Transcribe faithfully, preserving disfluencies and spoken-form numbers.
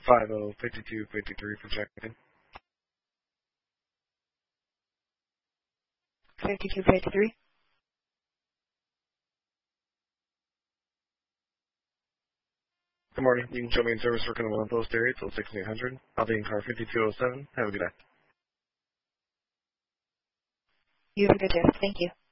five zero five two five three for checking. fifty-two fifty-three. Good morning. You can show me in service for Cumberland Post area till sixteen hundred. I'll be in car fifty-two oh seven. Have a good day. You have a good day. Thank you.